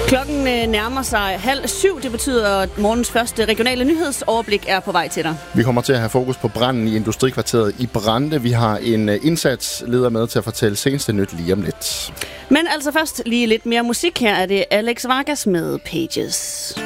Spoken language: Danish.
Klokken nærmer sig 6:30. Det betyder, at morgens første regionale nyhedsoverblik er på vej til dig. Vi kommer til at have fokus på branden i industrikvarteret i Brande. Vi har en indsatsleder med til at fortælle seneste nyt lige om lidt. Men altså først lige lidt mere musik. Her er det Alex Vargas med Pages.